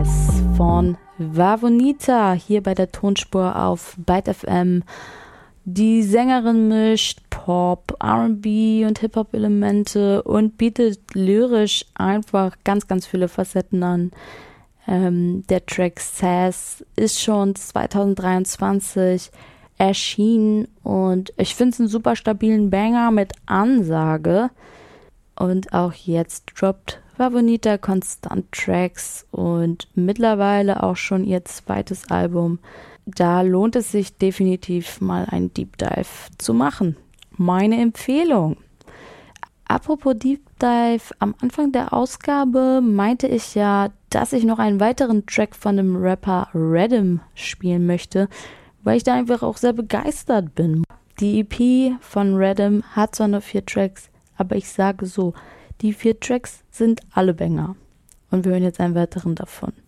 Sass von Wawonita hier bei der Tonspur auf Byte FM. Die Sängerin mischt Pop, R&B und Hip-Hop-Elemente und bietet lyrisch einfach ganz, ganz viele Facetten an. Der Track Sass ist schon 2023 erschienen und ich finde es einen super stabilen Banger mit Ansage. Und auch jetzt droppt Wawonita konstant Tracks und mittlerweile auch schon ihr zweites Album. Da lohnt es sich definitiv mal einen Deep Dive zu machen. Meine Empfehlung. Apropos Deep Dive, am Anfang der Ausgabe meinte ich ja, dass ich noch einen weiteren Track von dem Rapper Redem spielen möchte, weil ich da einfach auch sehr begeistert bin. Die EP von Redem hat zwar nur 4 Tracks, aber ich sage so, die 4 Tracks sind alle Banger. Und wir hören jetzt einen weiteren davon.